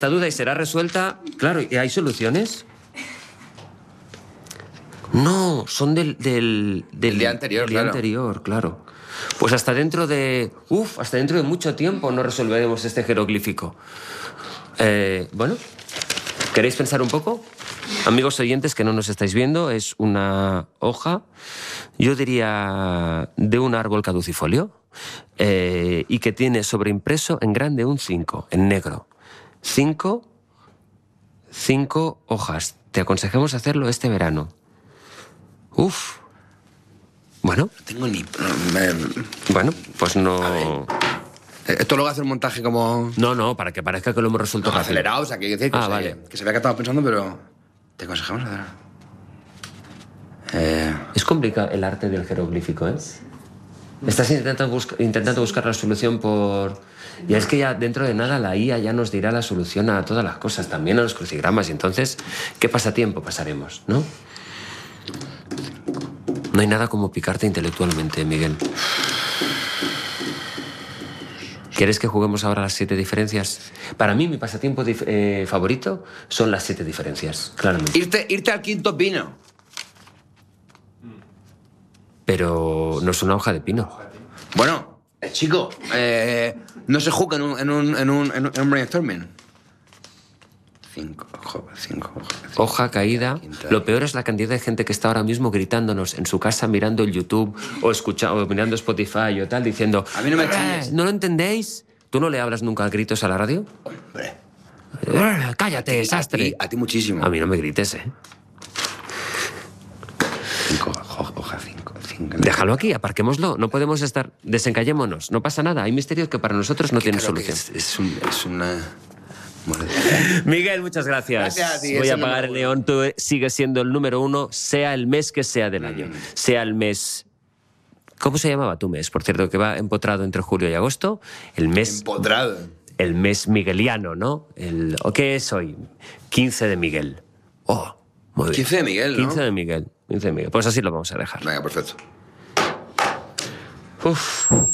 esta duda y será resuelta. Claro, ¿y hay soluciones? No, son del día anterior, del día anterior, claro. Pues hasta dentro de mucho tiempo no resolveremos este jeroglífico. Bueno, ¿queréis pensar un poco? Amigos oyentes que no nos estáis viendo, es una hoja, yo diría, de un árbol caducifolio, y que tiene sobreimpreso en grande un 5, en negro. 5 hojas. Te aconsejamos hacerlo este verano. Uf. Bueno. No tengo ni... Bueno, pues no... ¿Esto luego hace un montaje como...? No, para que parezca que lo hemos resuelto rápido. Acelerado, o sea, que hay que decir que, vale. Que se vea que estamos pensando, pero... Te aconsejamos hacer... Es complicado el arte del jeroglífico, ¿eh? Estás intentando buscar la solución por... Y es que ya dentro de nada la IA ya nos dirá la solución a todas las cosas, también a los crucigramas. Y entonces, ¿qué pasatiempo pasaremos, no? No hay nada como picarte intelectualmente, Miguel. ¿Quieres que juguemos ahora a las 7 diferencias? Para mí, mi pasatiempo favorito son las 7 diferencias, claramente. Irte al quinto pino. Pero no es una hoja de pino. Bueno, chico, no se juega en un brainstorming. 5 Hoja caída. Lo peor es la cantidad de gente que está ahora mismo gritándonos en su casa mirando el YouTube o mirando Spotify o tal, diciendo... A mí no me chilles. ¿No lo entendéis? ¿Tú no le hablas nunca a gritos a la radio? Hombre. Cállate, desastre. A ti muchísimo. A mí no me grites, ¿eh? 5, hoja 5. Déjalo aquí, aparquémoslo. No podemos estar... Desencallémonos. No pasa nada. Hay misterios que para nosotros no tienen solución. Es una... Miguel, muchas gracias. Gracias a ti. Voy a apagar el neón. Tú sigues siendo el número 1, sea el mes que sea del año. Sea el mes... ¿Cómo se llamaba tu mes? Por cierto, que va empotrado entre julio y agosto. El mes... Empotrado. El mes migueliano, ¿no? ¿Qué es hoy? 15 de Miguel. Oh, muy bien. 15 de Miguel, ¿no? 15 de Miguel. Pues así lo vamos a dejar. Venga, perfecto. Uf.